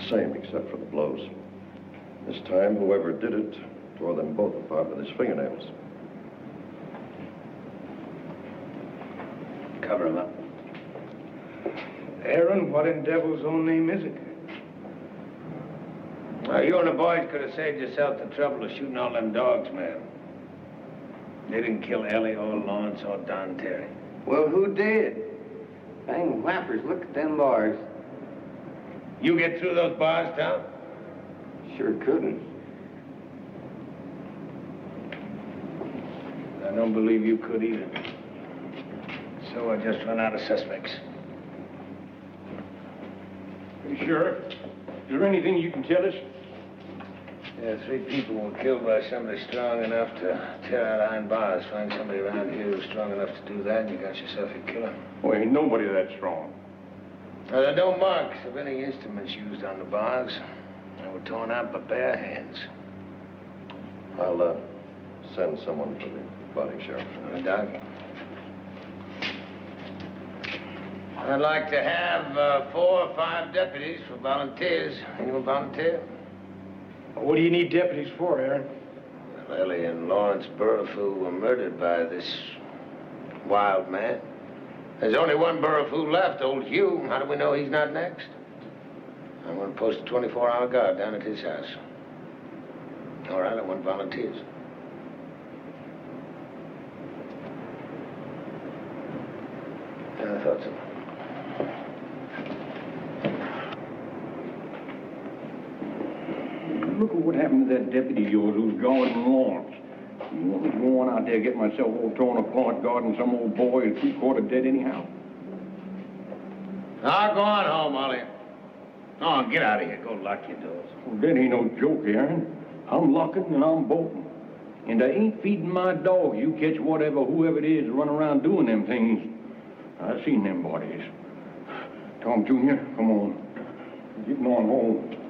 same except for the blows. This time, whoever did it tore them both apart with his fingernails. Cover him up. Aaron, what in devil's own name is it? Well, you and the boys could have saved yourself the trouble of shooting all them dogs, man. They didn't kill Ellie or Lawrence or Don Terry. Well, who did? Dang whappers, look at them bars. You get through those bars, Tom? Sure couldn't. I don't believe you could either. So I just run out of suspects. Hey, Sheriff, is there anything you can tell us? Yeah, 3 people were killed by somebody strong enough to tear out iron bars. Find somebody around here who's strong enough to do that, and you got yourself a killer. Well, ain't nobody that strong. Now, there are no marks of any instruments used on the bars. They were torn out by bare hands. I'll send someone for the body, Sheriff. Doc? I'd like to have 4 or 5 deputies for volunteers. Anyone volunteer? What do you need deputies for, Aaron? Well, Ellie and Lawrence Burrowfoot were murdered by this wild man. There's only one Burrowfoot left, old Hugh. How do we know he's not next? I'm going to post a 24-hour guard down at his house. All right, I want volunteers. Yeah, I thought so. Look at what happened to that deputy of yours who's guarding Lawrence. You want me to go on out there and get myself all torn apart guarding some old boy who's 3/4 dead anyhow? Now, go on home, Ollie. Go on, get out of here. Go lock your doors. Well, that ain't no joke, Aaron. I'm locking and I'm bolting. And I ain't feeding my dog. You catch whoever it is, run around doing them things. I've seen them bodies. Tom Jr., come on. Getting on home.